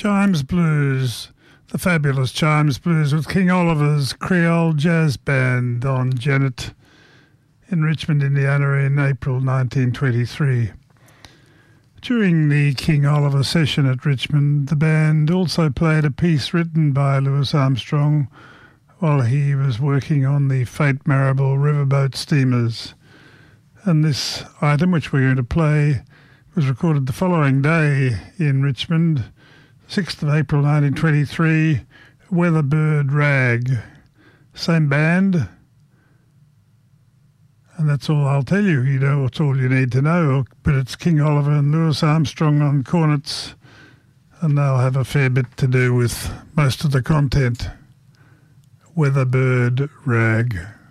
Chimes Blues, the fabulous Chimes Blues with King Oliver's Creole Jazz Band on Janet in Richmond, Indiana in April 1923. During the King Oliver session at Richmond, the band also played a piece written by Louis Armstrong while he was working on the Fate Marable riverboat steamers. And this item, which we're going to play, was recorded the following day in Richmond, 6th of April 1923, Weatherbird Rag. Same band, and that's all I'll tell you. You know, it's all you need to know. But it's King Oliver and Louis Armstrong on cornets, and they'll have a fair bit to do with most of the content. Weatherbird Rag.